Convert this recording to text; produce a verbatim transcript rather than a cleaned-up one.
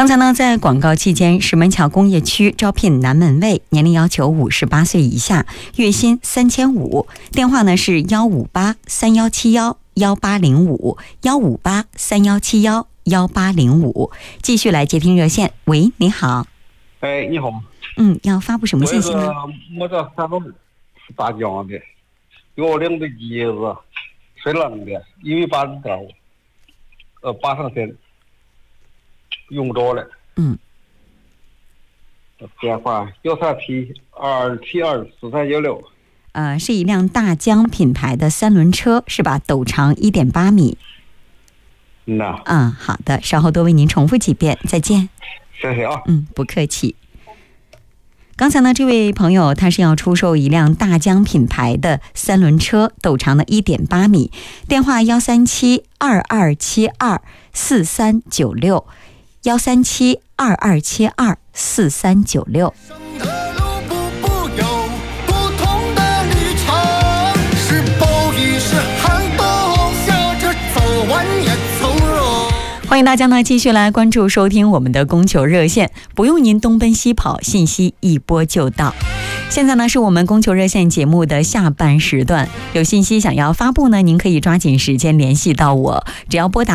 刚才呢，在广告期间，石门桥工业区招聘男门卫，年龄要求五十八岁以下，月薪三千五。电话呢是幺五八三幺七幺幺八零五幺五八三幺七幺幺八零五。继续来接听热线。喂，你好。 哎，你好。 嗯，要发布什么信息呢？ 我这山东是大江的，给我领的机子，水冷的，一米八高，呃，八上身，用不着了。 嗯。 电话幺三七二七二四三九六。 呃，是一辆大疆品牌的三轮车，是吧？斗长一点八米。 嗯呐。 嗯，好的，稍后多为您重复几遍。再见。 谢谢啊。 嗯，不客气。刚才呢，这位朋友他是要出售一辆大疆品牌的三轮车，斗长的一点八米，电话幺三七二二七二四三九六，幺三七二二七二四三九六。欢迎大家呢继续来关注收听我们的供求热线，不用您东奔西跑，信息一播就到。现在呢是我们供求热线节目的下半时段，有信息想要发布呢，您可以抓紧时间联系到我，只要拨打